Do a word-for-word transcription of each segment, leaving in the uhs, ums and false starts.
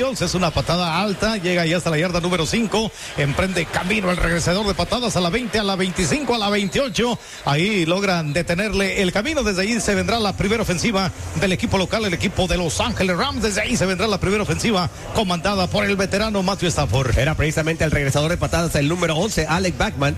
Bills. Es una patada alta, llega ya hasta la yarda número cinco, emprende camino el regresador de patadas a la veinte, a la veinticinco, a la veintiocho. Ahí logran detenerle el camino. Desde ahí se vendrá la primera ofensiva del equipo local, el equipo de Los Ángeles Rams. Desde ahí se vendrá la primera ofensiva comandada por el veterano Matthew Stafford. Era precisamente el regresador de patadas, el número once, Alex Bachman,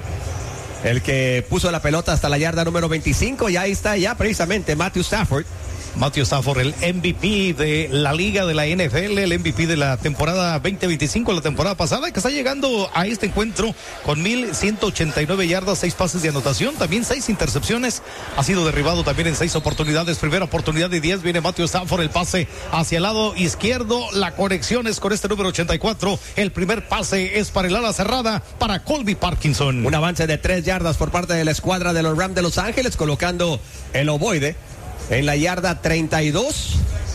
el que puso la pelota hasta la yarda número veinticinco. Y ahí está ya precisamente Matthew Stafford. Matthew Stafford, el M V P de la liga de la N F L, el M V P de la temporada veinte veinticinco, la temporada pasada, que está llegando a este encuentro con mil ciento ochenta y nueve yardas, seis pases de anotación, también seis intercepciones. Ha sido derribado también en seis oportunidades. Primera oportunidad de diez, viene Matthew Stafford, el pase hacia el lado izquierdo. La conexión es con este número ochenta y cuatro. El primer pase es para el ala cerrada, para Colby Parkinson. Un avance de tres yardas por parte de la escuadra de los Rams de Los Ángeles, colocando el ovoide en la yarda treinta y dos.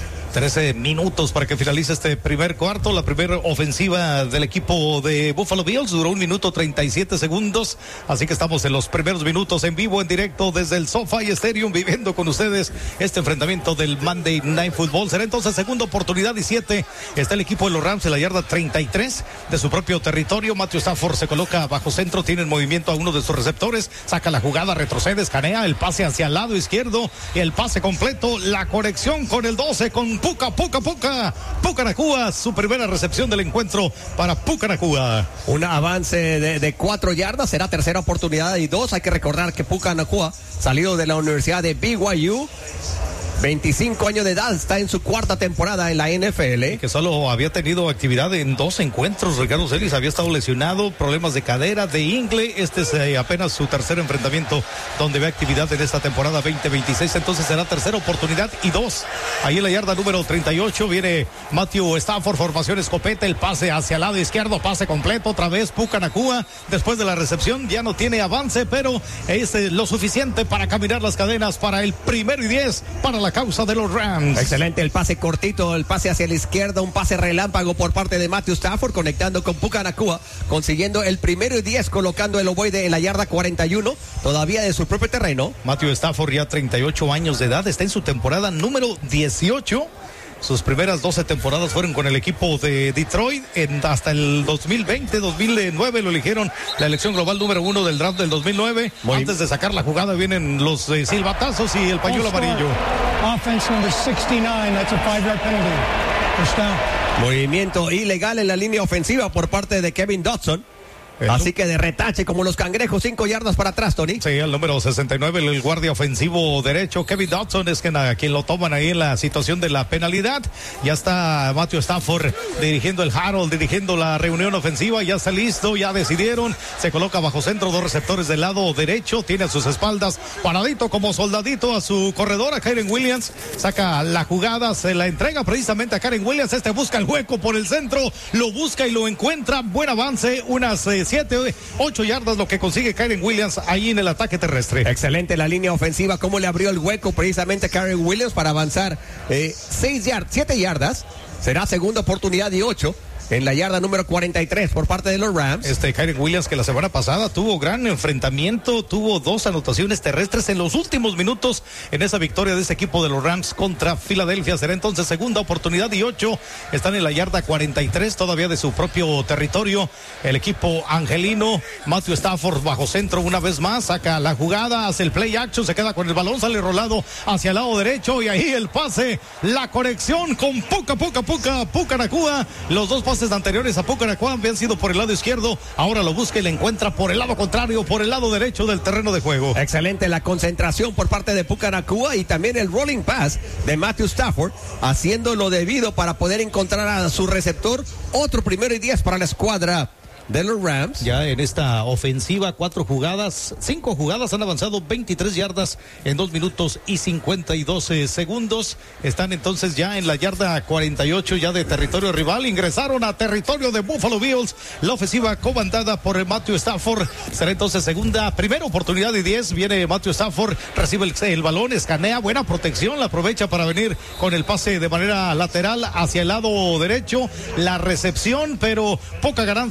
trece minutos para que finalice este primer cuarto. La primera ofensiva del equipo de Buffalo Bills duró un minuto treinta y siete segundos. Así que estamos en los primeros minutos en vivo, en directo desde el SoFi Stadium, viviendo con ustedes este enfrentamiento del Monday Night Football. Será entonces segunda oportunidad y siete. Está el equipo de los Rams en la yarda treinta y tres de su propio territorio. Matthew Stafford se coloca bajo centro, tiene en movimiento a uno de sus receptores, saca la jugada, retrocede, escanea, el pase hacia el lado izquierdo, el pase completo, la conexión con el doce, con Puka, Puka, Puka, Puka Nacua, su primera recepción del encuentro para Puka Nacua. Un avance de, de cuatro yardas, será tercera oportunidad y dos. Hay que recordar que Puka Nacua, salido de la Universidad de B Y U, veinticinco años de edad, está en su cuarta temporada en la N F L. Que solo había tenido actividad en dos encuentros. Ricardo Celis había estado lesionado, problemas de cadera, de ingle. Este es eh, apenas su tercer enfrentamiento donde ve actividad en esta temporada veinte veintiséis. Entonces será tercera oportunidad y dos. Ahí en la yarda número treinta y ocho viene Matthew Stafford, formación escopeta, el pase hacia el lado izquierdo, pase completo, otra vez Puka Nacua. Después de la recepción ya no tiene avance, pero es eh, lo suficiente para caminar las cadenas para el primero y diez para la causa de los Rams. Excelente el pase cortito, el pase hacia la izquierda, un pase relámpago por parte de Matthew Stafford, conectando con Puka Nacua, consiguiendo el primero y diez, colocando el ovoide en la yarda cuarenta y uno, todavía de su propio terreno. Matthew Stafford, ya treinta y ocho años de edad, está en su temporada número dieciocho. Sus primeras doce temporadas fueron con el equipo de Detroit. En, hasta el dos mil veinte, dos mil nueve lo eligieron la elección global número uno del draft del dos mil nueve. Muy Antes de sacar la jugada vienen los eh, silbatazos y el pañuelo amarillo. Offense number sesenta y nueve, that's a five-yard penalty. First down. Movimiento ilegal en la línea ofensiva por parte de Kevin Dodson. El Así que de retache como los cangrejos, cinco yardas para atrás, Tony. Sí, el número sesenta y nueve, el guardia ofensivo derecho, Kevin Dodson, es quien, a quien lo toman ahí en la situación de la penalidad. Ya está Matthew Stafford dirigiendo el Harold, dirigiendo la reunión ofensiva, ya está listo, ya decidieron, se coloca bajo centro, dos receptores del lado derecho, tiene a sus espaldas, paradito como soldadito a su corredor, a Kyren Williams, saca la jugada, se la entrega precisamente a Kyren Williams, este busca el hueco por el centro, lo busca y lo encuentra, buen avance, unas eh, siete, ocho yardas lo que consigue Kyren Williams ahí en el ataque terrestre. Excelente la línea ofensiva, cómo le abrió el hueco precisamente a Kyren Williams para avanzar eh, seis yardas, siete yardas. Será segunda oportunidad y ocho en la yarda número cuarenta y tres por parte de los Rams. Este Kyren Williams, que la semana pasada tuvo gran enfrentamiento, tuvo dos anotaciones terrestres en los últimos minutos en esa victoria de ese equipo de los Rams contra Filadelfia. Será entonces segunda oportunidad y ocho. Están en la yarda cuarenta y tres todavía de su propio territorio. El equipo angelino, Matthew Stafford bajo centro una vez más, saca la jugada, hace el play action, se queda con el balón, sale rolado hacia el lado derecho y ahí el pase, la conexión con Puka, Puka, Puka, Puka Nacua. Los dos pases anteriores a Puka Nacua habían sido por el lado izquierdo, ahora lo busca y le encuentra por el lado contrario, por el lado derecho del terreno de juego. Excelente la concentración por parte de Puka Nacua y también el rolling pass de Matthew Stafford, haciendo lo debido para poder encontrar a su receptor. Otro primero y diez para la escuadra de los Rams. Ya en esta ofensiva, cuatro jugadas, cinco jugadas, han avanzado veintitrés yardas en dos minutos y cincuenta y dos segundos. Están entonces ya en la yarda cuarenta y ocho ya de territorio rival. Ingresaron a territorio de Buffalo Bills. La ofensiva comandada por Matthew Stafford. Será entonces segunda, primera oportunidad y diez. Viene Matthew Stafford, recibe el, el balón, escanea, buena protección, la aprovecha para venir con el pase de manera lateral hacia el lado derecho. La recepción, pero poca ganancia porque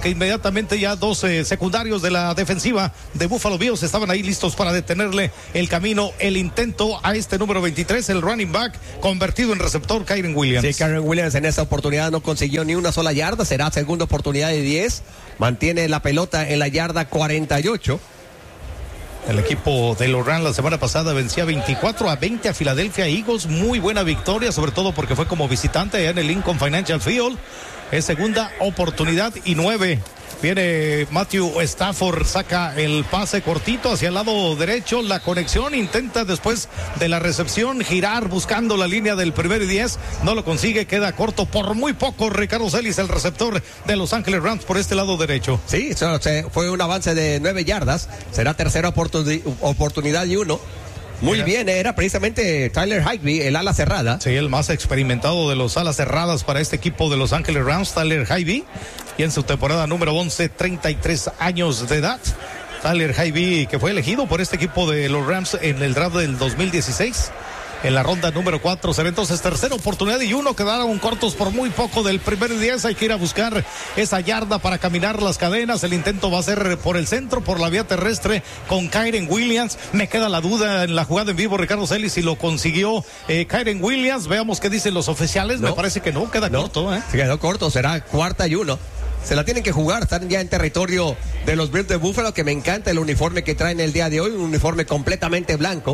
porque inmediatamente ya dos eh, secundarios de la defensiva de Buffalo Bills estaban ahí listos para detenerle el camino, el intento a este número veintitrés, el running back convertido en receptor, Kyren Williams. Sí, Kyren Williams en esta oportunidad no consiguió ni una sola yarda, será segunda oportunidad de diez, mantiene la pelota en la yarda cuarenta y ocho. El equipo de los Rams la semana pasada vencía veinticuatro a veinte a Philadelphia Eagles. Muy buena victoria, sobre todo porque fue como visitante allá en el Lincoln Financial Field. Es segunda oportunidad y nueve. Viene Matthew Stafford, saca el pase cortito hacia el lado derecho, la conexión, intenta después de la recepción girar buscando la línea del primero y diez, no lo consigue, queda corto por muy poco. Ricardo Celis, el receptor de Los Ángeles Rams por este lado derecho. Sí, fue un avance de nueve yardas, será tercera oportun- oportunidad y uno. Muy bien, era precisamente Tyler Higbee, el ala cerrada. Sí, el más experimentado de los alas cerradas para este equipo de Los Ángeles Rams, Tyler Higbee, y en su temporada número once, treinta y tres años de edad. Tyler Higbee, que fue elegido por este equipo de los Rams en el draft del dos mil dieciséis. En la ronda número cuatro será entonces tercera oportunidad y uno, quedaron cortos por muy poco del primer y diez. Hay que ir a buscar esa yarda para caminar las cadenas. El intento va a ser por el centro, por la vía terrestre con Kyren Williams. Me queda la duda en la jugada en vivo, Ricardo Celis, si lo consiguió eh, Kyren Williams. Veamos qué dicen los oficiales. No. Me parece que no, queda no. corto. ¿eh? Se quedó corto, será cuarta y uno. Se la tienen que jugar, están ya en territorio de los Bills de Buffalo, que me encanta el uniforme que traen el día de hoy, un uniforme completamente blanco.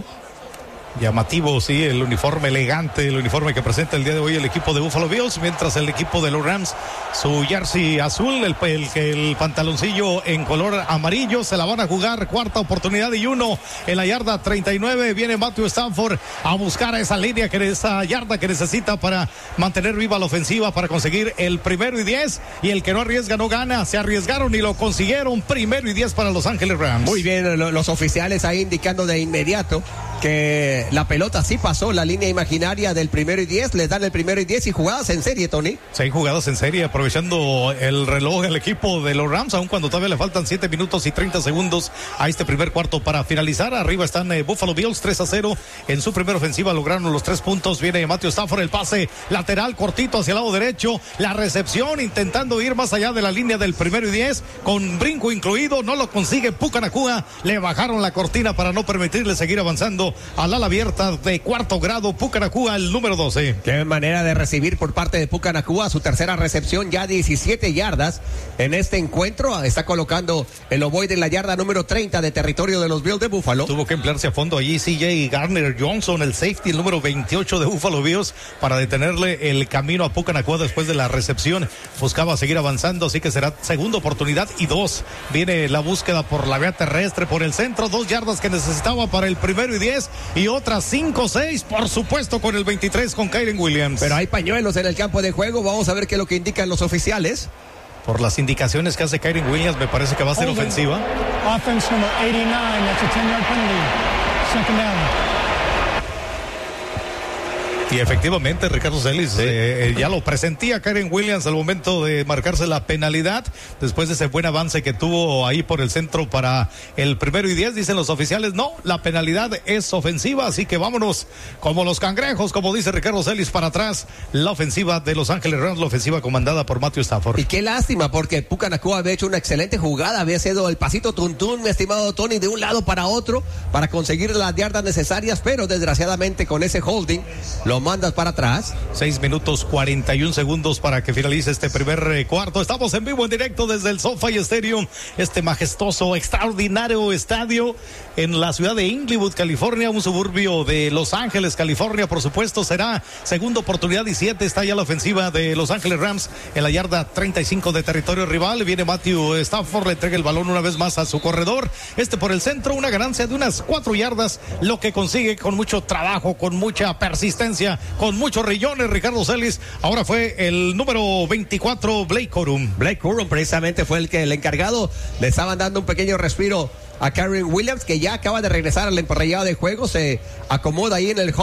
Llamativo, sí, el uniforme elegante, el uniforme que presenta el día de hoy el equipo de Buffalo Bills, mientras el equipo de los Rams, su jersey azul, el, el, el pantaloncillo en color amarillo. Se la van a jugar, cuarta oportunidad y uno en la yarda treinta y nueve. Viene Matthew Stafford a buscar a esa línea, que esa yarda que necesita para mantener viva la ofensiva, para conseguir el primero y diez, y el que no arriesga no gana. Se arriesgaron y lo consiguieron, primero y diez para Los Ángeles Rams. Muy bien, los oficiales ahí indicando de inmediato que la pelota sí pasó la línea imaginaria del primero y diez, les dan el primero y diez y jugadas en serie, Tony. Seis jugadas en serie, aprovechando el reloj al equipo de los Rams, aun cuando todavía le faltan siete minutos y treinta segundos a este primer cuarto para finalizar. Arriba están eh, Buffalo Bills, tres a cero en su primera ofensiva, lograron los tres puntos. Viene Matthew Stafford, el pase lateral cortito hacia el lado derecho, la recepción intentando ir más allá de la línea del primero y diez, con brinco incluido, no lo consigue Puka Nacua. Le bajaron la cortina para no permitirle seguir avanzando al ala abierta de cuarto grado. Puka Nacua, el número doce. Qué manera de recibir por parte de Puka Nacua, su tercera recepción, ya diecisiete yardas en este encuentro. Está colocando el ovoide en la yarda número treinta de territorio de los Bills de Buffalo. Tuvo que emplearse a fondo allí C J Garner Johnson, el safety, el número veintiocho de Buffalo Bills, para detenerle el camino a Puka Nacua después de la recepción. Buscaba seguir avanzando, así que será segunda oportunidad y dos. Viene la búsqueda por la vía terrestre, por el centro, dos yardas que necesitaba para el primero y diez, y otras cinco seis, por supuesto, con el veintitrés con Kyren Williams. Pero hay pañuelos en el campo de juego, vamos a ver qué es lo que indican los oficiales. Por las indicaciones que hace Kyren Williams, me parece que va a ser ofensiva. Offense number eighty-nine, that's a ten-yard penalty. Second down. Y efectivamente, Ricardo Celis, sí. eh, ya lo presentía Kyren Williams al momento de marcarse la penalidad, después de ese buen avance que tuvo ahí por el centro para el primero y diez. Dicen los oficiales, no, la penalidad es ofensiva, así que vámonos como los cangrejos, como dice Ricardo Celis, para atrás. La ofensiva de Los Ángeles Rams, la ofensiva comandada por Matthew Stafford. Y qué lástima, porque Puka Nacua había hecho una excelente jugada, había sido el pasito tuntún, mi estimado Tony, de un lado para otro, para conseguir las yardas necesarias, pero desgraciadamente con ese holding, lo mandas para atrás. Seis minutos cuarenta y un segundos para que finalice este primer eh, cuarto. Estamos en vivo, en directo desde el SoFi Stadium, este majestuoso, extraordinario estadio en la ciudad de Inglewood, California, un suburbio de Los Ángeles, California. Por supuesto, será segunda oportunidad y siete. Está ya la ofensiva de Los Ángeles Rams en la yarda treinta y cinco de territorio rival. Viene Matthew Stafford, le entrega el balón una vez más a su corredor. Este por el centro, una ganancia de unas cuatro yardas, lo que consigue con mucho trabajo, con mucha persistencia, con muchos rillones. Ricardo Celis, ahora fue el número veinticuatro, Blake Corum. Blake Corum precisamente fue el que el encargado, le estaban dando un pequeño respiro a Kyren Williams, que ya acaba de regresar al emparrillado de juego, se acomoda ahí en el huddle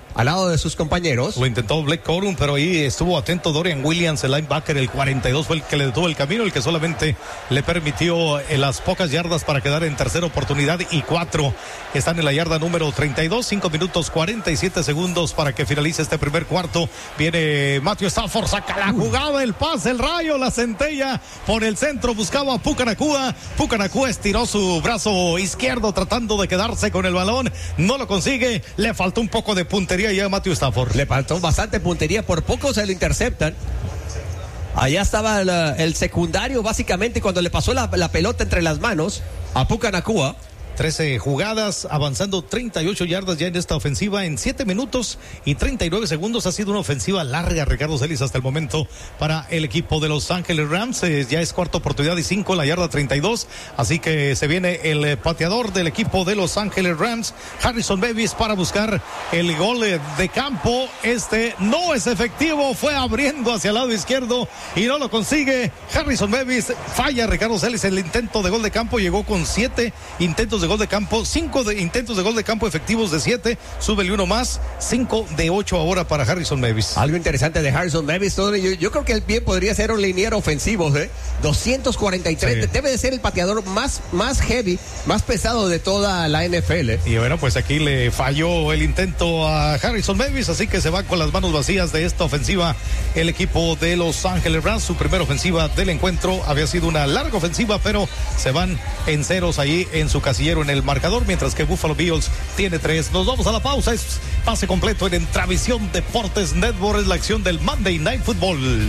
al lado de sus compañeros. Lo intentó Blake Corum, pero ahí estuvo atento Dorian Williams, el linebacker, el cuarenta y dos fue el que le detuvo el camino, el que solamente le permitió en las pocas yardas para quedar en tercera oportunidad y cuatro. Están en la yarda número treinta y dos, cinco minutos cuarenta y siete segundos para que finalice este primer cuarto. Viene Matthew Stafford, saca la jugada, el pase, el rayo, la centella por el centro, buscaba a Puka Nacua. Puka Nacua estiró su brazo izquierdo tratando de quedarse con el balón, no lo consigue, le faltó un poco de puntería ya a Matthew Stafford. Le faltó bastante puntería, por poco se lo interceptan. Allá estaba el, el secundario básicamente cuando le pasó la, la pelota entre las manos a Puka Nacua. trece jugadas, avanzando treinta y ocho yardas ya en esta ofensiva en siete minutos y treinta y nueve segundos. Ha sido una ofensiva larga, Ricardo Celis, hasta el momento para el equipo de Los Ángeles Rams. Eh, ya es cuarta oportunidad y cinco en la yarda treinta y dos. Así que se viene el eh, pateador del equipo de Los Ángeles Rams, Harrison Davis, para buscar el gol eh, de campo. Este no es efectivo, fue abriendo hacia el lado izquierdo y no lo consigue. Harrison Davis falla, Ricardo Celis, el intento de gol de campo. Llegó con siete intentos de gol de campo, cinco de intentos de gol de campo efectivos de siete, súbele uno más, cinco de ocho ahora para Harrison Davis. Algo interesante de Harrison Davis, yo, yo creo que él bien podría ser un liniero ofensivo, ¿eh? doscientos cuarenta y tres, sí. Debe de ser el pateador más, más heavy, más pesado de toda la N F L. Y bueno, pues aquí le falló el intento a Harrison Davis, así que se va con las manos vacías de esta ofensiva el equipo de Los Ángeles Rams. Su primera ofensiva del encuentro había sido una larga ofensiva, pero se van en ceros ahí en su casillero en el marcador, mientras que Buffalo Bills tiene tres. Nos vamos a la pausa, es pase completo en Entravisión Deportes Network, es la acción del Monday Night Football.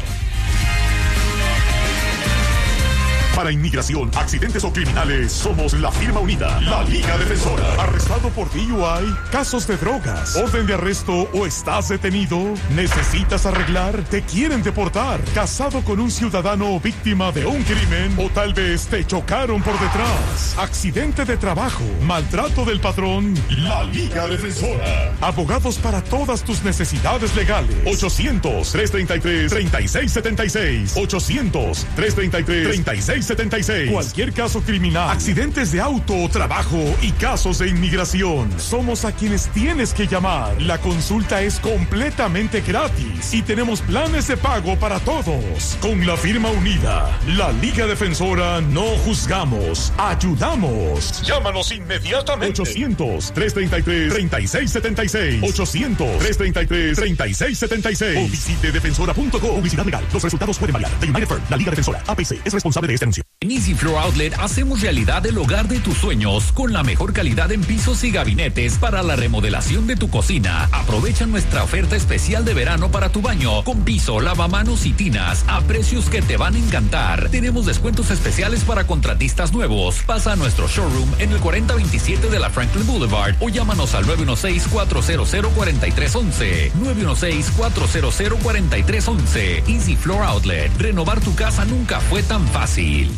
Para inmigración, accidentes o criminales, somos la firma unida, la Liga Defensora. ¿Arrestado por D U I? ¿Casos de drogas? ¿Orden de arresto o estás detenido? ¿Necesitas arreglar? ¿Te quieren deportar? ¿Casado con un ciudadano víctima de un crimen? ¿O tal vez te chocaron por detrás? ¿Accidente de trabajo? ¿Maltrato del patrón? La Liga Defensora. Abogados para todas tus necesidades legales. ochocientos, trescientos treinta y tres, treinta y seis setenta y seis. ochocientos, trescientos treinta y tres, treinta y seis setenta y seis. Cualquier caso criminal, accidentes de auto o trabajo y casos de inmigración. Somos a quienes tienes que llamar. La consulta es completamente gratis y tenemos planes de pago para todos. Con la firma unida, la Liga Defensora, no juzgamos, ayudamos. Llámanos inmediatamente. ochocientos, trescientos treinta y tres, treinta y seis setenta y seis. ochocientos, trescientos treinta y tres, treinta y seis setenta y seis. O visite defensora punto com. Publicidad legal. Los resultados pueden variar. The United Firm, la Liga Defensora, A P C, es responsable de este anuncio. En Easy Floor Outlet hacemos realidad el hogar de tus sueños con la mejor calidad en pisos y gabinetes para la remodelación de tu cocina. Aprovecha nuestra oferta especial de verano para tu baño con piso, lavamanos y tinas a precios que te van a encantar. Tenemos descuentos especiales para contratistas nuevos. Pasa a nuestro showroom en el cuarenta veintisiete de la Franklin Boulevard o llámanos al nueve uno seis, cuatro cero cero, cuatro tres uno uno. nueve uno seis, cuatro cero cero, cuatro tres uno uno. Easy Floor Outlet. Renovar tu casa nunca fue tan fácil.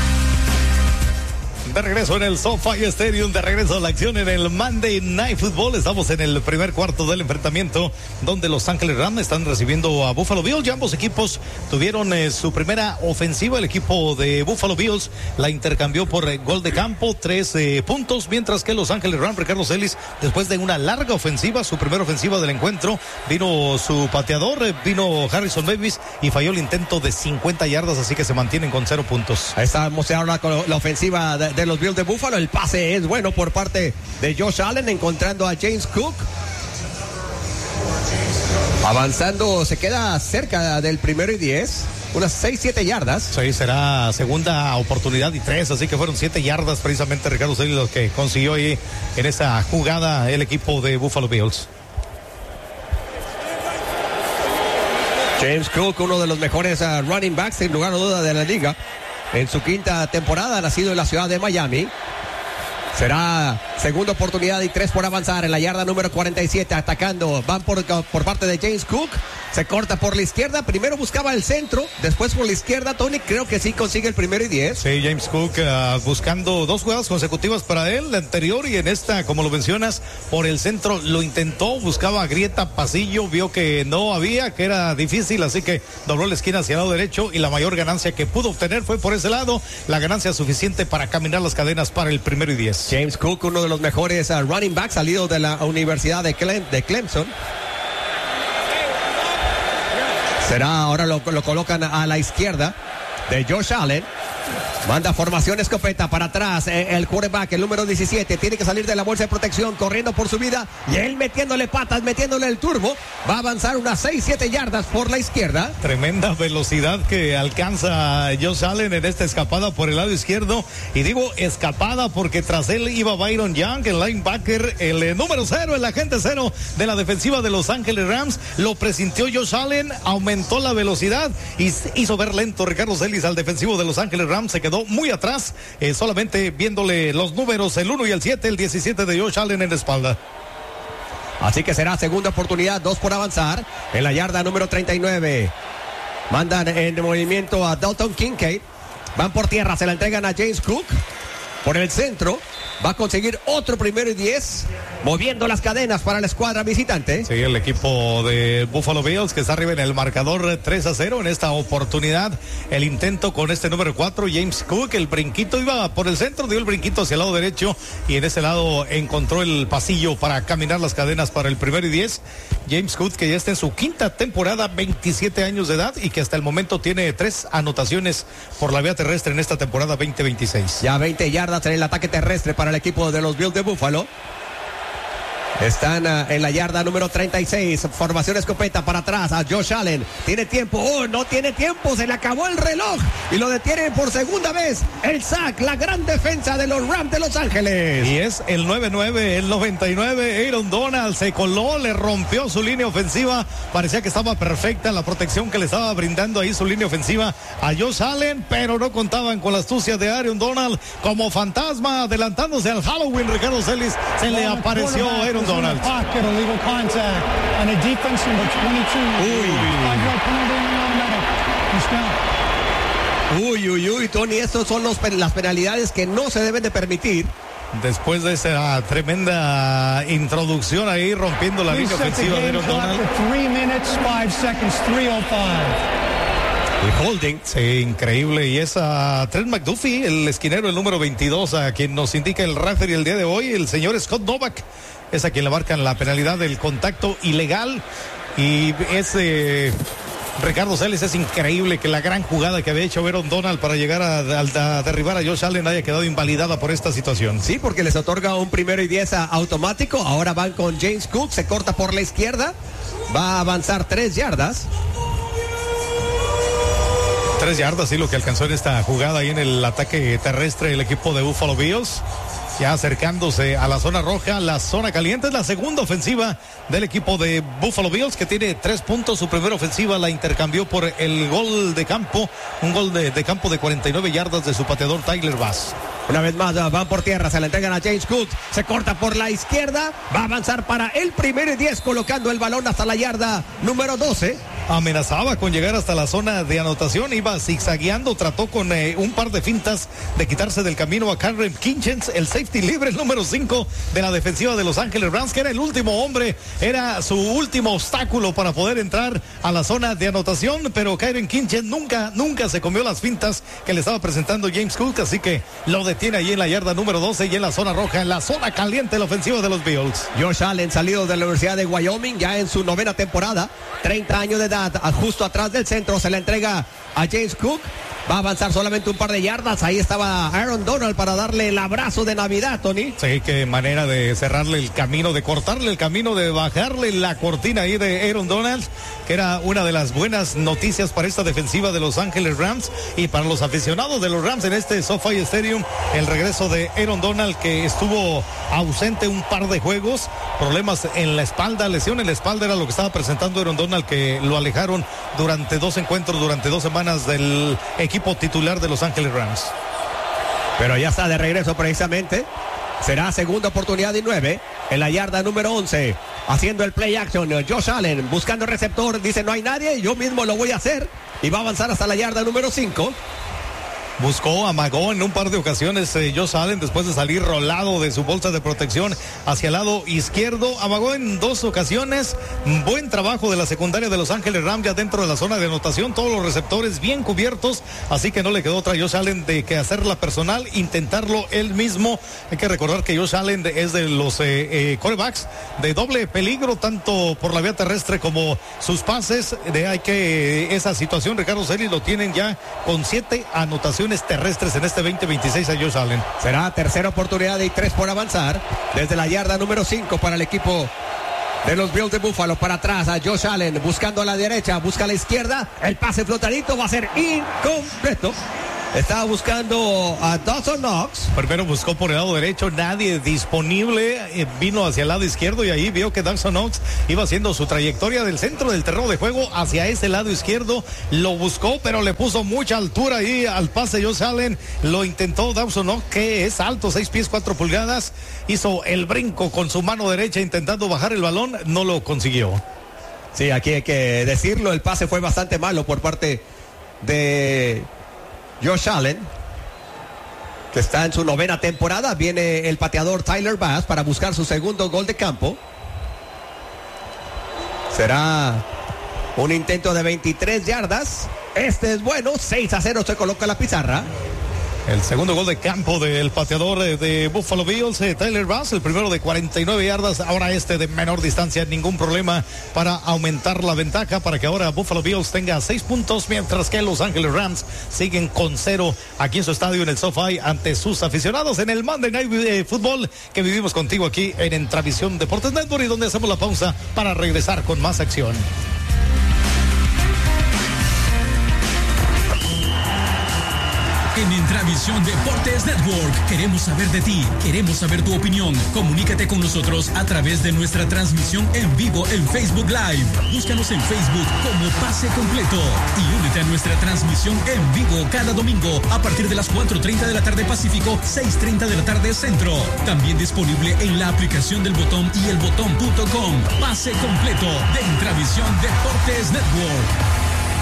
De regreso en el SoFi Stadium, de regreso a la acción en el Monday Night Football. Estamos en el primer cuarto del enfrentamiento donde Los Ángeles Rams están recibiendo a Buffalo Bills. Ya ambos equipos tuvieron eh, su primera ofensiva. El equipo de Buffalo Bills la intercambió por eh, gol de campo, tres eh, puntos, mientras que Los Ángeles Rams, Ricardo Celis, después de una larga ofensiva, su primera ofensiva del encuentro, vino su pateador, eh, vino Harrison Davis y falló el intento de cincuenta yardas, así que se mantienen con cero puntos. Ahí estamos ahora con la ofensiva de, de los Bills de Buffalo. El pase es bueno por parte de Josh Allen, encontrando a James Cook. Avanzando, se queda cerca del primero y diez. Unas seis, siete yardas. Sí, será segunda oportunidad y tres, así que fueron siete yardas precisamente, Ricardo Celis, lo que consiguió ahí en esa jugada el equipo de Buffalo Bills. James Cook, uno de los mejores uh, running backs, sin lugar a duda, de la liga. En su quinta temporada, nacido en la ciudad de Miami. Será segunda oportunidad y tres por avanzar en la yarda número cuarenta y siete. Atacando, van por, por parte de James Cook. Se corta por la izquierda. Primero buscaba el centro, después por la izquierda. Tony, creo que sí consigue el primero y diez. Sí, James Cook uh, buscando dos jugadas consecutivas para él. La anterior y en esta, como lo mencionas, por el centro lo intentó. Buscaba grieta, pasillo. Vio que no había, que era difícil. Así que dobló la esquina hacia el lado derecho. Y la mayor ganancia que pudo obtener fue por ese lado. La ganancia suficiente para caminar las cadenas para el primero y diez. James Cook, uno de los mejores uh, running backs salido de la Universidad de, Clem, de Clemson. Será, ahora lo, lo colocan a la izquierda de Josh Allen. Manda formación escopeta para atrás. Eh, el quarterback, el número diecisiete, tiene que salir de la bolsa de protección, corriendo por su vida. Y él metiéndole patas, metiéndole el turbo. Va a avanzar unas seis siete yardas por la izquierda. Tremenda velocidad que alcanza Josh Allen en esta escapada por el lado izquierdo. Y digo escapada porque tras él iba Byron Young, el linebacker, el eh, número cero, el agente cero de la defensiva de Los Ángeles Rams. Lo presintió Josh Allen, aumentó la velocidad y hizo ver lento Ricardo Celis al defensivo de Los Ángeles Rams. Se quedó muy atrás, eh, solamente viéndole los números, el uno y el siete, el diecisiete de Josh Allen en la espalda. Así que será segunda oportunidad, dos por avanzar, en la yarda número treinta y nueve. Mandan en movimiento a Dalton Kincaid. Van por tierra, se la entregan a James Cook. Por el centro, va a conseguir otro primero y diez, moviendo las cadenas para la escuadra visitante. Sí, el equipo de Buffalo Bills que está arriba en el marcador tres a cero en esta oportunidad. El intento con este número cuatro, James Cook, el brinquito iba por el centro, dio el brinquito hacia el lado derecho y en ese lado encontró el pasillo para caminar las cadenas para el primero y diez. James Cook, que ya está en su quinta temporada, veintisiete años de edad y que hasta el momento tiene tres anotaciones por la vía terrestre en esta temporada veinte veintiséis. Ya veinte yardas en el ataque terrestre para el equipo de los Bills de Buffalo. Están uh, en la yarda número treinta y seis. Formación escopeta para atrás a Josh Allen. Tiene tiempo. Oh, no tiene tiempo. Se le acabó el reloj. Y lo detienen por segunda vez. El sack, la gran defensa de los Rams de Los Ángeles. Y es el nueve nueve, el noventa y nueve. Aaron Donald se coló, le rompió su línea ofensiva. Parecía que estaba perfecta la protección que le estaba brindando ahí su línea ofensiva a Josh Allen. Pero no contaban con la astucia de Aaron Donald. Como fantasma adelantándose al Halloween, Ricardo Celis, se le apareció Aaron Donald. Pocket, illegal contact, and a defense number twenty-two. Uy. Five-yard penalty, automatic. First down. Uy, uy, uy, Tony, estos son los, las penalidades que no se deben de permitir. Después de esa tremenda introducción ahí, rompiendo la línea ofensiva de Aaron Donald. three minutes, five seconds, three oh five. El holding. Sí, increíble. Y es a Trent McDuffie, el esquinero, el número veintidós, a quien nos indica el referee el día de hoy, el señor Scott Novak. Es a quien le marcan la penalidad del contacto ilegal. Y es eh, Ricardo Celis, es increíble que la gran jugada que había hecho Aaron Donald para llegar a, a, a derribar a Josh Allen haya quedado invalidada por esta situación. Sí, porque les otorga un primero y diez automático. Ahora van con James Cook, se corta por la izquierda. Va a avanzar tres yardas. Tres yardas, sí, lo que alcanzó en esta jugada ahí en el ataque terrestre el equipo de Buffalo Bills. Ya acercándose a la zona roja, la zona caliente, es la segunda ofensiva del equipo de Buffalo Bills, que tiene tres puntos. Su primera ofensiva la intercambió por el gol de campo, un gol de, de campo de cuarenta y nueve yardas de su pateador Tyler Bass. Una vez más van por tierra, se la entregan a James Cook, se corta por la izquierda, va a avanzar para el primero y diez, colocando el balón hasta la yarda número doce. Amenazaba con llegar hasta la zona de anotación, iba zigzagueando, trató con eh, un par de fintas de quitarse del camino a Karen Kinchens, el safety libre, el número cinco de la defensiva de Los Ángeles Rams, que era el último hombre, era su último obstáculo para poder entrar a la zona de anotación, pero Karen Kinchens nunca, nunca se comió las fintas que le estaba presentando James Cook, así que lo detiene ahí en la yarda número doce y en la zona roja, en la zona caliente, la ofensiva de los Bills. Josh Allen, salido de la Universidad de Wyoming, ya en su novena temporada, treinta años de edad, justo atrás del centro, se la entrega a James Cook. Va a avanzar solamente un par de yardas. Ahí estaba Aaron Donald para darle el abrazo de Navidad, Tony. Sí, qué manera de cerrarle el camino, de cortarle el camino, de bajarle la cortina ahí de Aaron Donald, que era una de las buenas noticias para esta defensiva de Los Ángeles Rams y para los aficionados de los Rams en este SoFi Stadium. El regreso de Aaron Donald, que estuvo ausente un par de juegos, problemas en la espalda, lesión en la espalda era lo que estaba presentando Aaron Donald, que lo alejaron durante dos encuentros, durante dos semanas del equipo titular de Los Ángeles Rams. Pero ya está de regreso precisamente. Será segunda oportunidad y nueve en la yarda número once. Haciendo el play action, Josh Allen buscando receptor, dice no hay nadie, yo mismo lo voy a hacer. Y va a avanzar hasta la yarda número cinco. Buscó, amagó en un par de ocasiones eh, Josh Allen después de salir rolado de su bolsa de protección hacia el lado izquierdo. Amagó en dos ocasiones. Buen trabajo de la secundaria de Los Ángeles Rams ya dentro de la zona de anotación. Todos los receptores bien cubiertos. Así que no le quedó otra a Josh Allen de que hacerla personal, intentarlo él mismo. Hay que recordar que Josh Allen es de los eh, eh, quarterbacks de doble peligro, tanto por la vía terrestre como sus pases. De hay que eh, esa situación, Ricardo Celis, lo tienen ya con siete anotaciones terrestres en este veinte veintiséis a Josh Allen. Será tercera oportunidad y tres por avanzar desde la yarda número cinco para el equipo de los Bills de Buffalo. Para atrás a Josh Allen buscando a la derecha, busca a la izquierda, el pase flotadito va a ser incompleto. Estaba buscando a Dawson Knox. Primero buscó por el lado derecho, nadie disponible, eh, vino hacia el lado izquierdo y ahí vio que Dawson Knox iba haciendo su trayectoria del centro del terreno de juego hacia ese lado izquierdo. Lo buscó, pero le puso mucha altura ahí al pase Josh Allen. Lo intentó Dawson Knox, que es alto, seis pies, cuatro pulgadas. Hizo el brinco con su mano derecha intentando bajar el balón, no lo consiguió. Sí, aquí hay que decirlo, el pase fue bastante malo por parte de Josh Allen, que está en su novena temporada. Viene el pateador Tyler Bass para buscar su segundo gol de campo. Será un intento de veintitrés yardas. Este es bueno, seis a cero se coloca la pizarra. El segundo gol de campo del pateador de, de Buffalo Bills, eh, Tyler Bass, el primero de cuarenta y nueve yardas, ahora este de menor distancia, ningún problema para aumentar la ventaja, para que ahora Buffalo Bills tenga seis puntos, mientras que Los Ángeles Rams siguen con cero aquí en su estadio en el SoFi ante sus aficionados en el Monday Night eh, Football que vivimos contigo aquí en Entravisión Deportes Network, y donde hacemos la pausa para regresar con más acción. En Entravisión Deportes Network queremos saber de ti, queremos saber tu opinión. Comunícate con nosotros a través de nuestra transmisión en vivo en Facebook Live. Búscanos en Facebook como Pase Completo y únete a nuestra transmisión en vivo cada domingo a partir de las cuatro treinta de la tarde Pacífico, seis treinta de la tarde Centro. También disponible en la aplicación del Botón y el botón punto com. Pase Completo de Entravisión Deportes Network.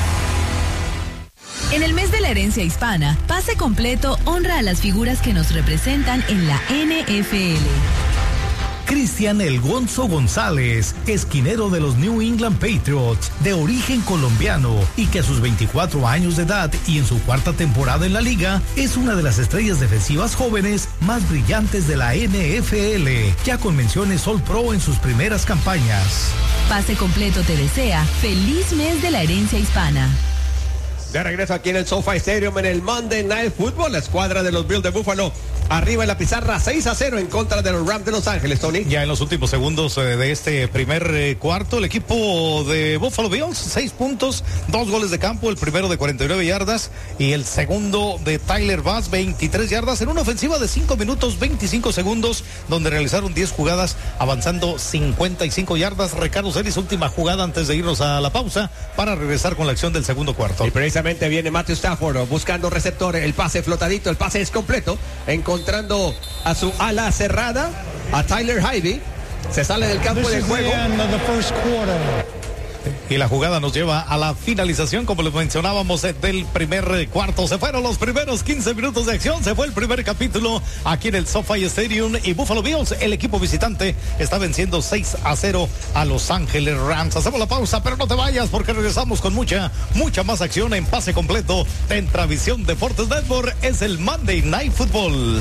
En el mes de la herencia hispana, Pase Completo honra a las figuras que nos representan en la N F L. Cristian El Gonzo González, esquinero de los New England Patriots, de origen colombiano y que a sus veinticuatro años de edad y en su cuarta temporada en la liga, es una de las estrellas defensivas jóvenes más brillantes de la N F L, ya con menciones All Pro en sus primeras campañas. Pase Completo te desea feliz mes de la herencia hispana. De regreso aquí en el SoFi Stadium en el Monday Night Football, la escuadra de los Bills de Buffalo arriba en la pizarra seis a cero en contra de los Rams de Los Ángeles, Tony. Ya en los últimos segundos eh, de este primer eh, cuarto, el equipo de Buffalo Bills, seis puntos, dos goles de campo, el primero de cuarenta y nueve yardas y el segundo de Tyler Bass, veintitrés yardas, en una ofensiva de cinco minutos, veinticinco segundos, donde realizaron diez jugadas, avanzando cincuenta y cinco yardas. Ricardo Celis, última jugada antes de irnos a la pausa para regresar con la acción del segundo cuarto. Y precisamente viene Matthew Stafford buscando receptor, el pase flotadito, el pase es completo, encontrando a su ala cerrada, a Tyler Higbee, se sale del campo de juego. Y la jugada nos lleva a la finalización, como les mencionábamos, del primer cuarto. Se fueron los primeros quince minutos de acción, se fue el primer capítulo aquí en el SoFi Stadium y Buffalo Bills, el equipo visitante, está venciendo seis a cero a Los Ángeles Rams. Hacemos la pausa, pero no te vayas porque regresamos con mucha, mucha más acción en Pase Completo de Entravisión Deportes Network. Es el Monday Night Football.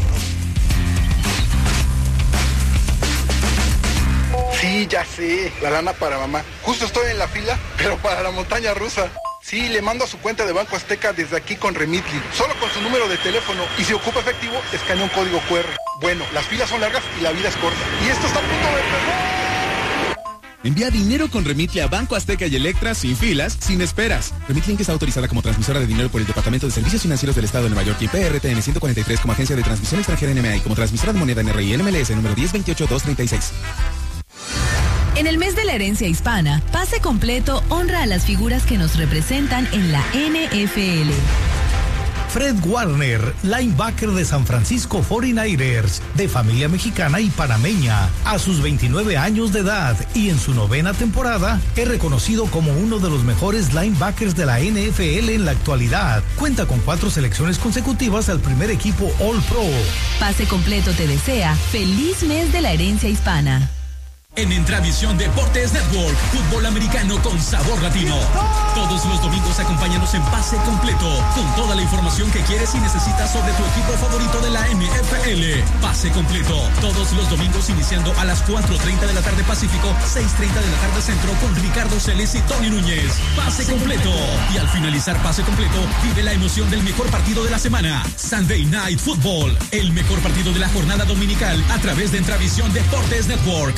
Sí, ya sé, la lana para mamá. Justo estoy en la fila, pero para la montaña rusa. Sí, le mando a su cuenta de Banco Azteca desde aquí con Remitly, solo con su número de teléfono, y si ocupa efectivo, escanea un código cu erre. Bueno, las filas son largas y la vida es corta. Y esto está a punto de perder. Envía dinero con Remitly a Banco Azteca y Electra sin filas, sin esperas. Remitly está autorizada como transmisora de dinero por el Departamento de Servicios Financieros del Estado de Nueva York y P R T N ciento cuarenta y tres como agencia de transmisión extranjera N M A y como transmisora de moneda N R I N M L S número diez veintiocho dos treinta y seis. En el mes de la herencia hispana, Pase Completo honra a las figuras que nos representan en la N F L. Fred Warner, linebacker de San Francisco cuarenta y nueve ers, de familia mexicana y panameña, a sus veintinueve años de edad y en su novena temporada, es reconocido como uno de los mejores linebackers de la N F L en la actualidad. Cuenta con cuatro selecciones consecutivas al primer equipo All Pro. Pase Completo te desea feliz mes de la herencia hispana. En Entravisión Deportes Network, fútbol americano con sabor latino. Todos los domingos acompáñanos en Pase Completo, con toda la información que quieres y necesitas sobre tu equipo favorito de la N F L. Pase Completo, todos los domingos iniciando a las cuatro treinta de la tarde Pacífico, seis treinta de la tarde Centro, con Ricardo Celis y Tony Núñez. Pase Completo. Y al finalizar Pase Completo, vive la emoción del mejor partido de la semana. Sunday Night Football, el mejor partido de la jornada dominical a través de Entravisión Deportes Network.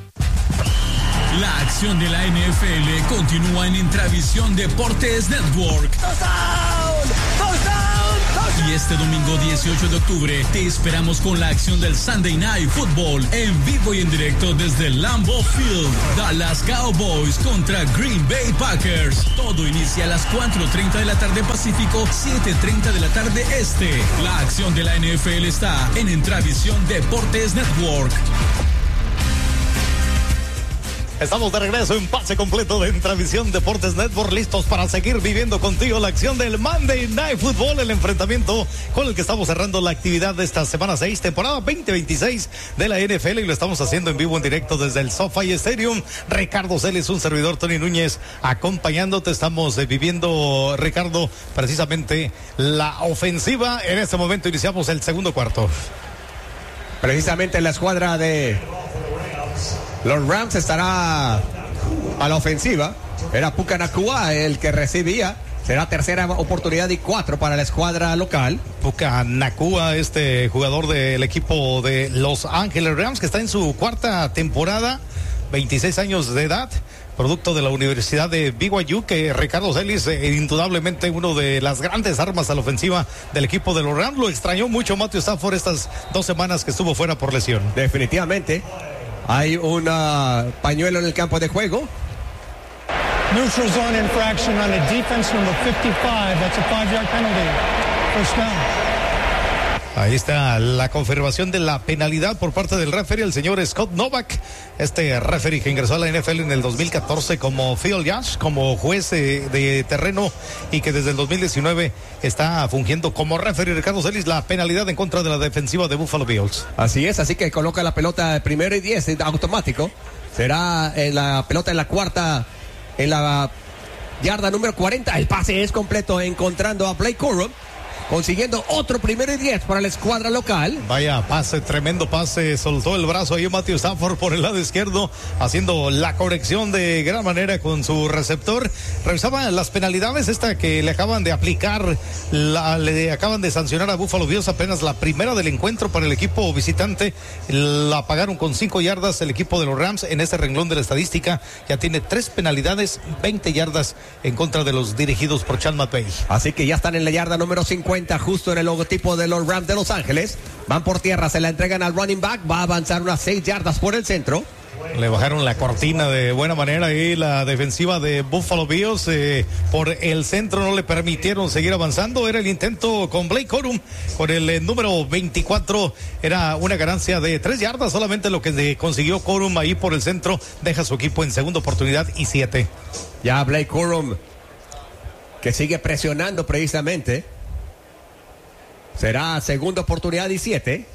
La acción de la N F L continúa en Entravisión Deportes Network. ¡Touchdown! ¡Touchdown! ¡Touchdown! Y este domingo dieciocho de octubre te esperamos con la acción del Sunday Night Football en vivo y en directo desde Lambeau Field. Dallas Cowboys contra Green Bay Packers. Todo inicia a las cuatro treinta de la tarde Pacífico, siete treinta de la tarde Este. La acción de la N F L está en Entravisión Deportes Network. Estamos de regreso en Pase Completo de Entravisión Deportes Network, listos para seguir viviendo contigo la acción del Monday Night Football, el enfrentamiento con el que estamos cerrando la actividad de esta semana seis, temporada veinte veintiséis de la N F L, y lo estamos haciendo en vivo, en directo desde el SoFi Stadium. Ricardo Celis, un servidor, Tony Núñez, acompañándote. Estamos eh, viviendo, Ricardo, precisamente la ofensiva. En este momento iniciamos el segundo cuarto. Precisamente la escuadra de los Rams estará a la ofensiva. Era Puka Nacua el que recibía. Será tercera oportunidad y cuatro para la escuadra local. Puka Nacua, este jugador del equipo de Los Ángeles Rams, que está en su cuarta temporada, veintiséis años de edad, producto de la Universidad de B Y U, que Ricardo Celis, eh, indudablemente uno de las grandes armas a la ofensiva del equipo de los Rams. Lo extrañó mucho Matthew Stafford estas dos semanas que estuvo fuera por lesión. Definitivamente. Hay un uh, pañuelo en el campo de juego. Neutral zone infraction on a defense number fifty-five. That's a five-yard penalty. First down. Ahí está la confirmación de la penalidad por parte del referee, el señor Scott Novak, este referee que ingresó a la N F L en el dos mil catorce como field judge, como juez de, de terreno, y que desde el dos mil diecinueve está fungiendo como referee. Ricardo Celis, la penalidad en contra de la defensiva de Buffalo Bills. Así es, así que coloca la pelota primero y diez automático. Será en la pelota en la cuarta, en la yarda número cuarenta. El pase es completo, encontrando a Blake Corum, consiguiendo otro primero y diez para la escuadra local. Vaya pase, tremendo pase, soltó el brazo ahí Matthew Stafford por el lado izquierdo, haciendo la corrección de gran manera con su receptor. Revisaba las penalidades, esta que le acaban de aplicar, la, le acaban de sancionar a Buffalo Bills, apenas la primera del encuentro para el equipo visitante. La pagaron con cinco yardas el equipo de los Rams. En ese renglón de la estadística ya tiene tres penalidades, veinte yardas en contra de los dirigidos por Sean McVay. Así que ya están en la yarda número cincuenta, justo en el logotipo de los Rams de Los Ángeles. Van por tierra, se la entregan al running back, va a avanzar unas seis yardas por el centro. Le bajaron la cortina de buena manera ahí la defensiva de Buffalo Bills. Eh, por el centro no le permitieron seguir avanzando. Era el intento con Blake Corum, con el eh, número veinticuatro. Era una ganancia de tres yardas, solamente lo que consiguió Corum ahí por el centro. Deja su equipo en segunda oportunidad y siete. Ya Blake Corum, que sigue presionando precisamente. Será segunda oportunidad y siete.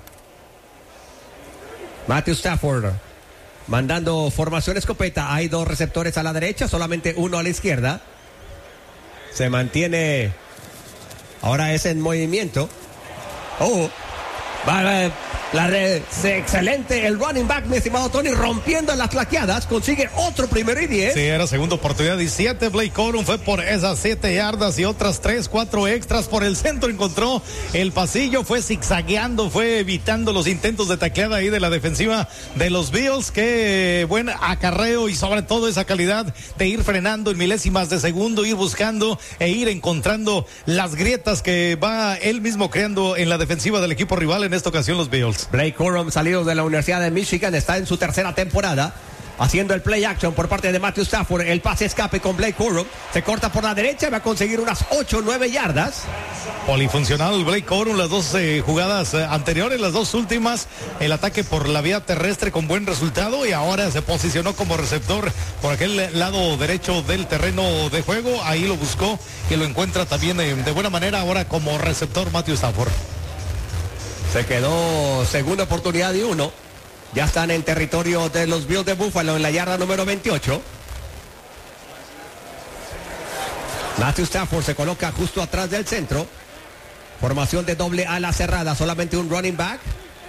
Matthew Stafford mandando formación escopeta. Hay dos receptores a la derecha, solamente uno a la izquierda. Se mantiene. Ahora es en movimiento. Oh, va, va, la red, excelente el running back, mi estimado Tony, rompiendo las flaqueadas, consigue otro primero y diez. Sí, era segunda oportunidad y siete. Blake Corum fue por esas siete yardas y otras tres, cuatro extras por el centro. Encontró el pasillo, fue zigzagueando, fue evitando los intentos de tacleada ahí de la defensiva de los Bills. Qué buen acarreo y sobre todo esa calidad de ir frenando en milésimas de segundo, ir buscando e ir encontrando las grietas que va él mismo creando en la defensiva del equipo rival, en esta ocasión los Bills. Blake Corum, salido de la Universidad de Michigan, está en su tercera temporada. haciendo el play action por parte de Matthew Stafford. El pase escape con Blake Corum. Se corta por la derecha, va a conseguir unas ocho o nueve yardas. Polifuncional Blake Corum, las dos eh, jugadas eh, anteriores, las dos últimas, el ataque por la vía terrestre con buen resultado y ahora se posicionó como receptor por aquel lado derecho del terreno de juego. Ahí lo buscó y lo encuentra también eh, de buena manera ahora como receptor Matthew Stafford. Se quedó segunda oportunidad y uno. Ya están en territorio de los Bills de Buffalo en la yarda número veintiocho. Matthew Stafford se coloca justo atrás del centro. Formación de doble ala cerrada, solamente un running back.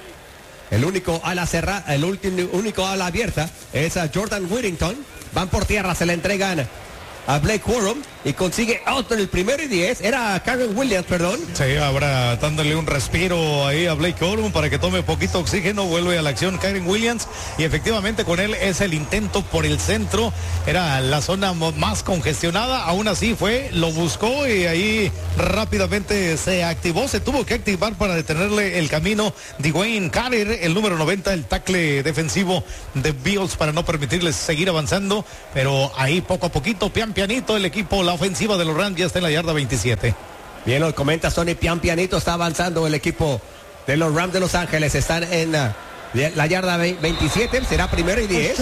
El único ala cerrada, el último, único ala abierta es a Jordan Whittington. Van por tierra, se le entregan a Blake Corum y consigue out en el primero y diez. Era Karen Williams, perdón. Sí, ahora dándole un respiro ahí a Blake Corum para que tome poquito oxígeno. Vuelve a la acción Karen Williams y efectivamente con él es el intento por el centro. Era la zona más congestionada. Aún así fue, lo buscó y ahí rápidamente se activó. Se tuvo que activar para detenerle el camino Dwayne Carter, el número noventa, el tackle defensivo de Bills, para no permitirles seguir avanzando. Pero ahí poco a poquito, pian pianito, el equipo, la ofensiva de los Rams ya está en la yarda veintisiete. Bien, lo comenta Sony, pian pianito está avanzando el equipo de los Rams de Los Ángeles. Están en uh, la yarda veintisiete, será primero y diez.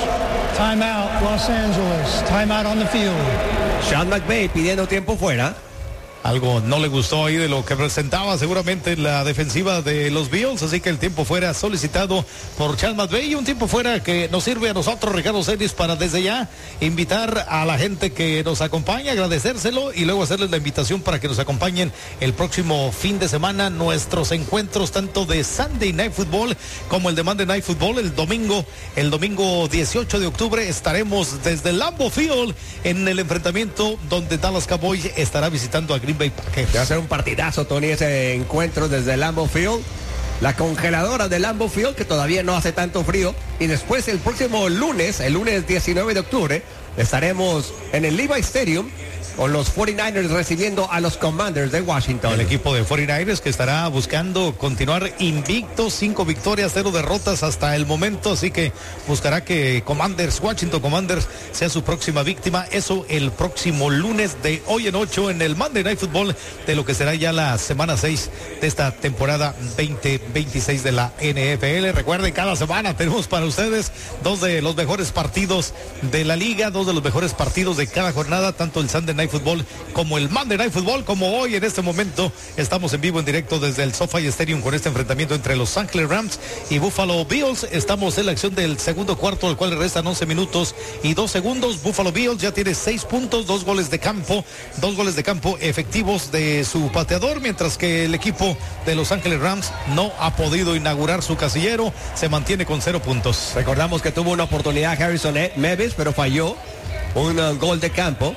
Time out, Los Angeles. Time out on the field. Sean McVay pidiendo tiempo fuera. Algo no le gustó ahí de lo que presentaba seguramente la defensiva de los Bills, así que el tiempo fuera solicitado por Sean McVay y un tiempo fuera que nos sirve a nosotros, Ricardo Celis, para desde ya invitar a la gente que nos acompaña, agradecérselo y luego hacerles la invitación para que nos acompañen el próximo fin de semana, nuestros encuentros tanto de Sunday Night Football como el de Monday Night Football. El domingo, el domingo dieciocho de octubre estaremos desde Lambeau Field en el enfrentamiento donde Dallas Cowboys estará visitando a Green Bay Packers. Va a ser un partidazo, Tony, ese encuentro desde Lambeau Field. La congeladora de Lambeau Field, que todavía no hace tanto frío. Y después el próximo lunes, el lunes diecinueve de octubre, estaremos en el Levi Stadium con los cuarenta y nueve ers recibiendo a los Commanders de Washington. El equipo de cuarenta y nueve ers que estará buscando continuar invicto, cinco victorias, cero derrotas hasta el momento, así que buscará que Commanders, Washington Commanders, sea su próxima víctima. Eso el próximo lunes de hoy en ocho en el Monday Night Football de lo que será ya la semana seis de esta temporada veinte veintiséis de la N F L. Recuerden, cada semana tenemos para ustedes dos de los mejores partidos de la liga, dos de los mejores partidos de cada jornada, tanto el Sunday Night Football como el Monday Night Football, como hoy en este momento estamos en vivo en directo desde el SoFi Stadium con este enfrentamiento entre los Los Angeles Rams y Buffalo Bills. Estamos en la acción del segundo cuarto, al cual le restan once minutos y dos segundos. Buffalo Bills ya tiene seis puntos, dos goles de campo, dos goles de campo efectivos de su pateador, mientras que el equipo de Los Angeles Rams no ha podido inaugurar su casillero, se mantiene con cero puntos. Recordamos que tuvo una oportunidad Harrison Mevis, pero falló un uh, gol de campo.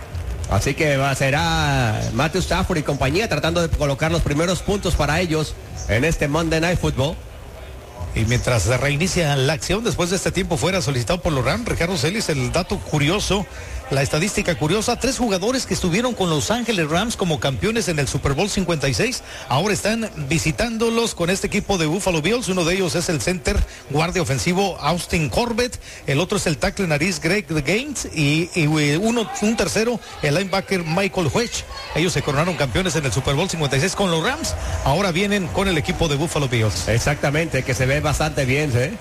Así que va, será Matthew Stafford y compañía tratando de colocar los primeros puntos para ellos en este Monday Night Football. Y mientras se reinicia la acción después de este tiempo fuera solicitado por los Rams, Ricardo Celis, el dato curioso, la estadística curiosa, tres jugadores que estuvieron con Los Ángeles Rams como campeones en el Super Bowl cincuenta y seis, ahora están visitándolos con este equipo de Buffalo Bills. Uno de ellos es el center guardia ofensivo Austin Corbett, el otro es el tackle nariz Greg Gaines y, y uno, un tercero, el linebacker Michael Wedge. Ellos se coronaron campeones en el Super Bowl cincuenta y seis con los Rams, ahora vienen con el equipo de Buffalo Bills. Exactamente, que se ve bastante bien, ¿eh?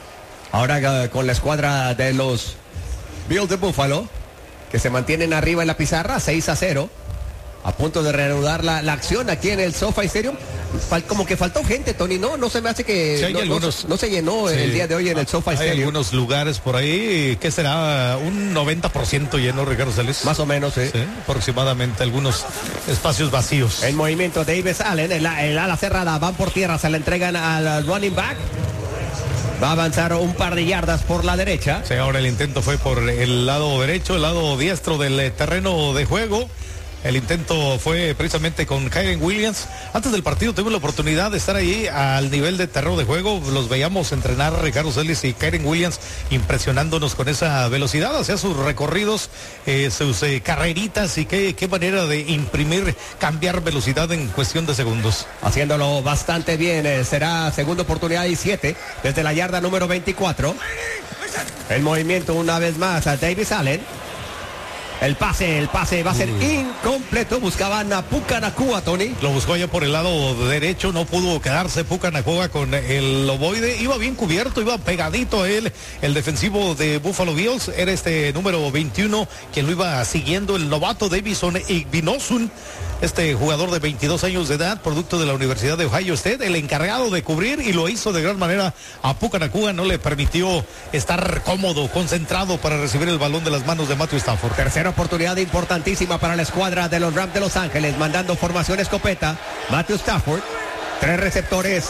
Ahora con la escuadra de los Bills de Buffalo, que se mantienen arriba en la pizarra, seis a cero, a punto de reanudar la, la acción aquí en el SoFi Stadium. Fal, como que faltó gente, Tony, no, no se me hace que sí, hay no, algunos, no, no se llenó sí, el día de hoy en el SoFi hay Stadium. Hay algunos lugares por ahí, ¿qué será? Un noventa por ciento lleno, Ricardo Celis. Más o menos, ¿eh? Sí, aproximadamente, algunos espacios vacíos. El movimiento de Davis Allen, el, el ala cerrada, van por tierra, se le entregan al running back. Va a avanzar un par de yardas por la derecha. Sí, ahora el intento fue por el lado derecho, el lado diestro del terreno de juego. El intento fue precisamente con Kyren Williams. Antes del partido tuvimos la oportunidad de estar ahí al nivel de terreno de juego. Los veíamos entrenar Ricardo Celis y Kyren Williams impresionándonos con esa velocidad, hacia sus recorridos, eh, sus eh, carreritas y qué, qué manera de imprimir, cambiar velocidad en cuestión de segundos. Haciéndolo bastante bien. Eh, será segunda oportunidad y siete desde la yarda número veinticuatro. El movimiento una vez más a Davis Allen. El pase, el pase va a ser Uy. incompleto. Buscaban a Puka Nacua, Tony. Lo buscó ya por el lado derecho, no pudo quedarse Puka Nacua con el ovoide. Iba bien cubierto, iba pegadito a él. El defensivo de Buffalo Bills era este número veintiuno, quien lo iba siguiendo, el novato Davison Igbinosun. Este jugador de veintidós años de edad, producto de la Universidad de Ohio State, el encargado de cubrir, y lo hizo de gran manera a Puka Nacua. No le permitió estar cómodo, concentrado para recibir el balón de las manos de Matthew Stafford. Tercera oportunidad importantísima para la escuadra de los Rams de Los Ángeles, mandando formación escopeta. Matthew Stafford, tres receptores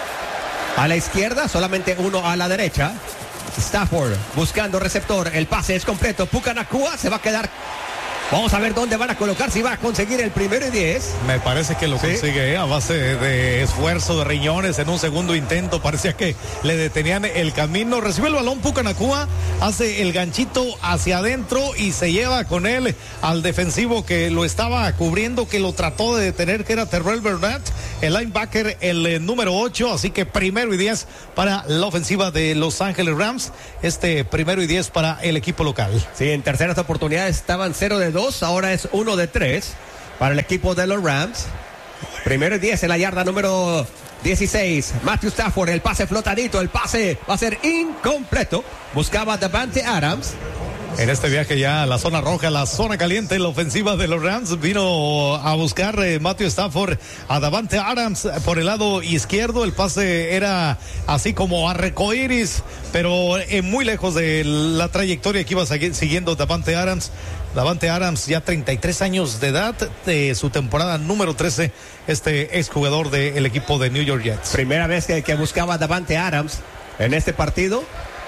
a la izquierda, solamente uno a la derecha. Stafford buscando receptor, el pase es completo. Puka Nacua se va a quedar. Vamos a ver dónde van a colocar, si va a conseguir el primero y diez. Me parece que lo ¿Sí? consigue, ¿eh? A base de esfuerzo de riñones en un segundo intento. Parecía que le detenían el camino. Recibe el balón Puka Nacua, hace el ganchito hacia adentro y se lleva con él al defensivo que lo estaba cubriendo, que lo trató de detener, que era Terrell Burnett, el linebacker, el eh, número ocho. Así que primero y diez para la ofensiva de Los Ángeles Rams. Este primero y diez para el equipo local. Sí, en terceras oportunidades estaban cero de dos. Ahora es uno de tres para el equipo de los Rams. Primero y diez en la yarda número dieciséis. Matthew Stafford, el pase flotadito, el pase va a ser incompleto. Buscaba Davante Adams. En este viaje ya a la zona roja, la zona caliente, la ofensiva de los Rams vino a buscar eh, Matthew Stafford a Davante Adams por el lado izquierdo. El pase era así como arcoíris, pero eh, muy lejos de la trayectoria que iba siguiendo Davante Adams. Davante Adams, ya treinta y tres años de edad, de su temporada número trece, este exjugador del equipo de New York Jets. Primera vez que, que buscaba Davante Adams en este partido.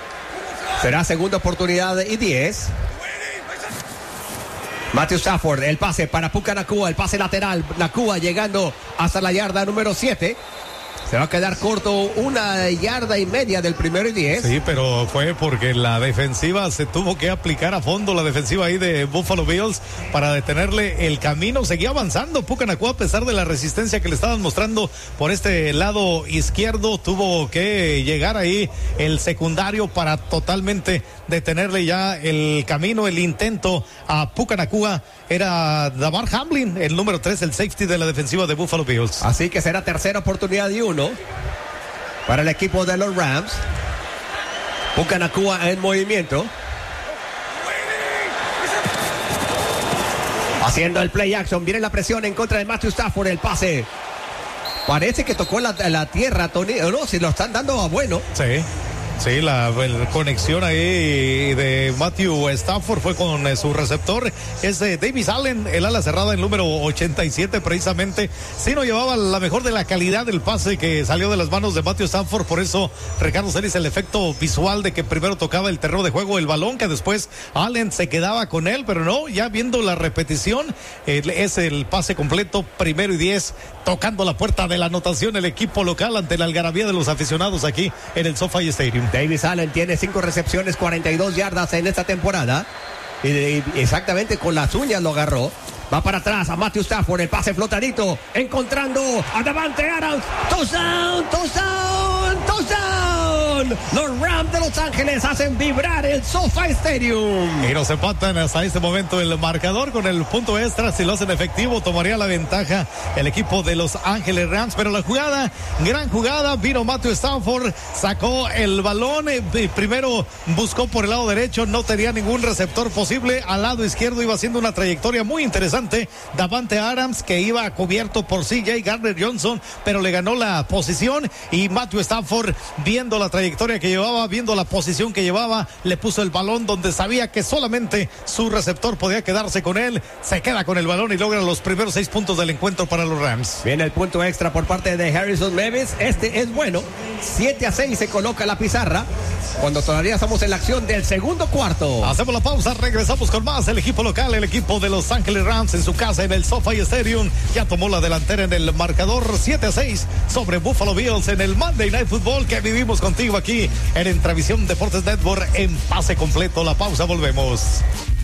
Será segunda oportunidad y diez. Matthew Stafford, el pase para Puka Nacua, el pase lateral. Nacua llegando hasta la yarda número siete. Se va a quedar corto una yarda y media del primero y diez. Sí, pero fue porque la defensiva se tuvo que aplicar a fondo, la defensiva ahí de Buffalo Bills, para detenerle el camino. Seguía avanzando Puka Nacua a pesar de la resistencia que le estaban mostrando por este lado izquierdo. Tuvo que llegar ahí el secundario para totalmente detenerle ya el camino, el intento a Puka Nacua. Era Damar Hamlin, el número tres, el safety de la defensiva de Buffalo Bills. Así que será tercera oportunidad y uno para el equipo de los Rams. Puka Nacua en movimiento, haciendo el play action. Viene la presión en contra de Matthew Stafford. El pase parece que tocó la, la tierra, Tony. O no, si lo están dando a bueno. Sí. Sí, la, la conexión ahí de Matthew Stafford fue con eh, su receptor, es eh, Davis Allen, el ala cerrada, el número ochenta y siete precisamente. Sí, no llevaba la mejor de la calidad del pase que salió de las manos de Matthew Stafford. Por eso Ricardo Celis, el efecto visual de que primero tocaba el terreno de juego, el balón, que después Allen se quedaba con él, pero no, ya viendo la repetición, eh, es el pase completo, primero y diez, tocando la puerta de la anotación el equipo local ante la algarabía de los aficionados aquí en el SoFi Stadium. Davis Allen tiene cinco recepciones, cuarenta y dos yardas en esta temporada. Y, y exactamente con las uñas lo agarró. Va para atrás a Matthew Stafford, el pase flotadito, encontrando a Davante Adams. Touchdown, touchdown, touchdown. Los Rams de Los Ángeles hacen vibrar el SoFi Stadium. Y nos empatan hasta este momento el marcador con el punto extra. Si lo hacen efectivo, tomaría la ventaja el equipo de Los Ángeles Rams. Pero la jugada, gran jugada, vino Matthew Stafford, sacó el balón, eh, primero buscó por el lado derecho, no tenía ningún receptor posible. Al lado izquierdo iba haciendo una trayectoria muy interesante Davante Adams, que iba cubierto por C J Gardner-Johnson, pero le ganó la posición, y Matthew Stafford, viendo la trayectoria que llevaba, viendo la posición que llevaba, le puso el balón donde sabía que solamente su receptor podía quedarse con él. Se queda con el balón y logra los primeros seis puntos del encuentro para los Rams. Viene el punto extra por parte de Harrison Mevis. Este es bueno. siete a seis se coloca la pizarra cuando todavía estamos en la acción del segundo cuarto. Hacemos la pausa, regresamos con más. El equipo local, el equipo de Los Ángeles Rams, en su casa en el SoFi Stadium, ya tomó la delantera en el marcador siete a seis sobre Buffalo Bills en el Monday Night Football que vivimos contigo aquí en Entravisión Deportes Network en pase completo. La pausa, volvemos.